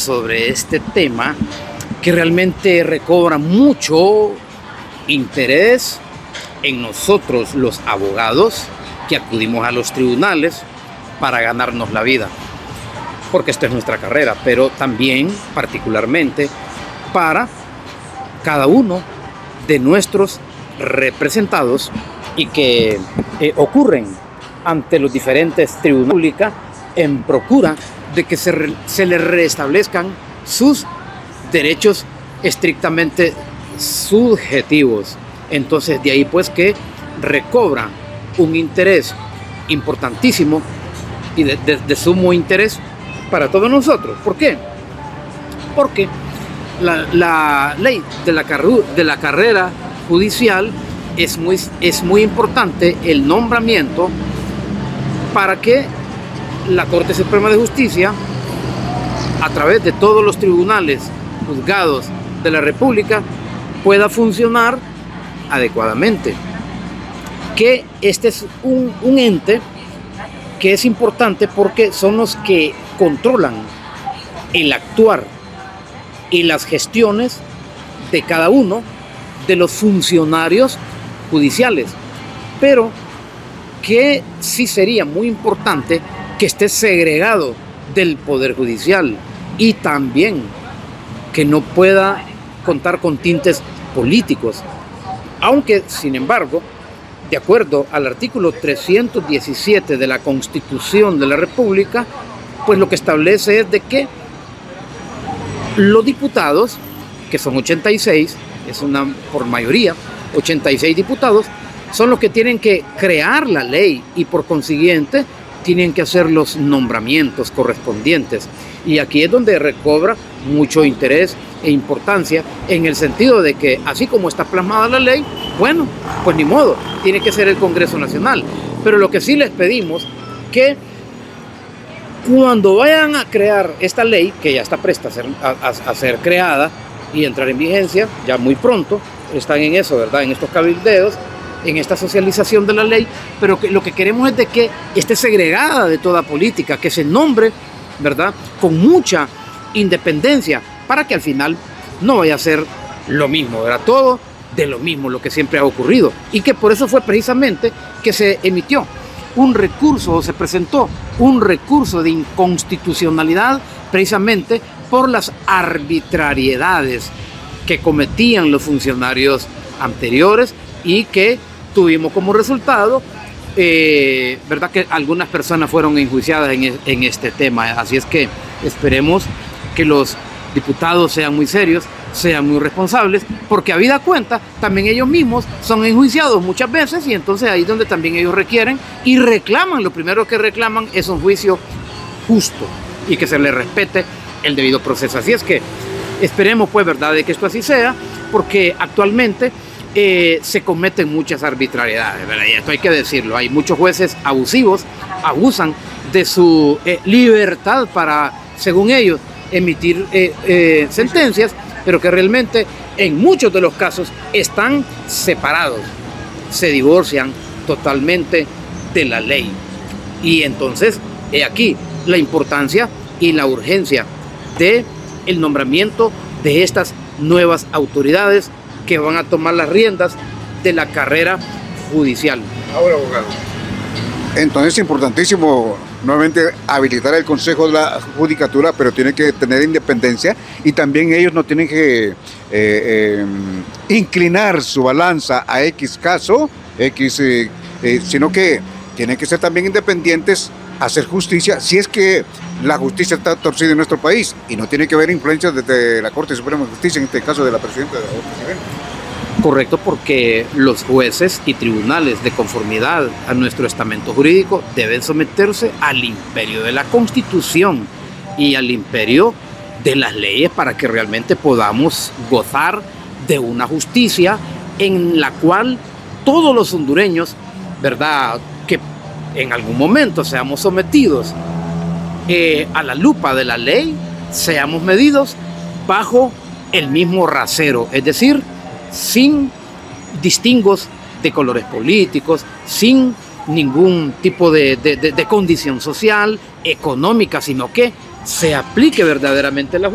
sobre este tema que realmente recobra mucho interés en nosotros los abogados que acudimos a los tribunales para ganarnos la vida, porque esta es nuestra carrera, pero también particularmente para cada uno de nuestros representados y que ocurren ante los diferentes tribunales públicos en procura de que se les restablezcan sus derechos estrictamente subjetivos. Entonces de ahí pues que recobra un interés importantísimo y de sumo interés para todos nosotros. ¿Por qué? Porque la ley de la carrera judicial es muy importante el nombramiento para que la Corte Suprema de Justicia, a través de todos los tribunales juzgados de la República, pueda funcionar adecuadamente. Que este es un ente que es importante porque son los que controlan el actuar y las gestiones de cada uno de los funcionarios judiciales, pero que sí sería muy importante que esté segregado del Poder Judicial y también que no pueda contar con tintes políticos, aunque sin embargo, de acuerdo al artículo 317 de la Constitución de la República, pues lo que establece es de que los diputados, que son 86, es una por mayoría, 86 diputados, son los que tienen que crear la ley y por consiguiente tienen que hacer los nombramientos correspondientes. Y aquí es donde recobra mucho interés e importancia en el sentido de que así como está plasmada la ley, bueno, pues ni modo, tiene que ser el Congreso Nacional. Pero lo que sí les pedimos que cuando vayan a crear esta ley, que ya está presta a ser creada y entrar en vigencia, ya muy pronto, están en eso, ¿verdad? En estos cabildeos, en esta socialización de la ley, pero que lo que queremos es de que esté segregada de toda política, que se nombre, ¿verdad?, con mucha independencia, para que al final no vaya a ser lo mismo, ¿verdad? Todo de lo mismo, lo que siempre ha ocurrido. Y que por eso fue precisamente que se emitió un recurso, o se presentó un recurso de inconstitucionalidad, precisamente por las arbitrariedades que cometían los funcionarios anteriores y que tuvimos como resultado, ¿verdad?, que algunas personas fueron enjuiciadas en este tema. Así es que esperemos que los diputados sean muy serios, sean muy responsables, porque habida cuenta, también ellos mismos son enjuiciados muchas veces y entonces ahí es donde también ellos requieren y reclaman, lo primero que reclaman es un juicio justo y que se les respete el debido proceso. Así es que esperemos pues, ¿verdad?, de que esto así sea, porque actualmente se cometen muchas arbitrariedades, ¿verdad? Y esto hay que decirlo, hay muchos jueces abusivos, abusan de su libertad para, según ellos, emitir sentencias, pero que realmente en muchos de los casos están separados, se divorcian totalmente de la ley. Y entonces, he aquí la importancia y la urgencia de el nombramiento de estas nuevas autoridades que van a tomar las riendas de la carrera judicial. Ahora, abogado, entonces es importantísimo nuevamente habilitar el Consejo de la Judicatura, pero tiene que tener independencia y también ellos no tienen que inclinar su balanza a X caso, sino que tienen que ser también independientes, hacer justicia, si es que la justicia está torcida en nuestro país y no tiene que haber influencias desde la Corte Suprema de Justicia, en este caso de la presidenta de la Corte. Correcto, porque los jueces y tribunales, de conformidad a nuestro estamento jurídico, deben someterse al imperio de la Constitución y al imperio de las leyes para que realmente podamos gozar de una justicia en la cual todos los hondureños, ¿verdad?, que en algún momento seamos sometidos a la lupa de la ley, seamos medidos bajo el mismo rasero, es decir, sin distingos de colores políticos, sin ningún tipo de condición social, económica, sino que se aplique verdaderamente la justicia.